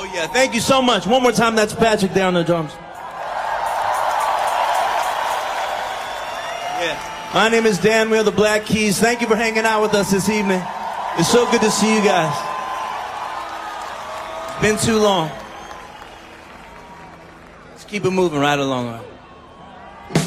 Oh yeah, thank you so much. One more time, that's Patrick there on the drums. Yeah. My name is Dan, we are the Black Keys. Thank you for hanging out with us this evening. It's so good to see you guys. Been too long. Let's keep it moving right along.